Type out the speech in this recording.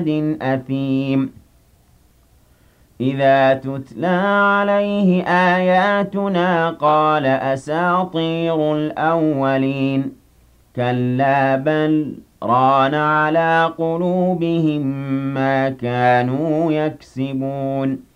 أثيم إذا تتلى عليه آياتنا قال أساطير الأولين كلا بل ران على قلوبهم ما كانوا يكسبون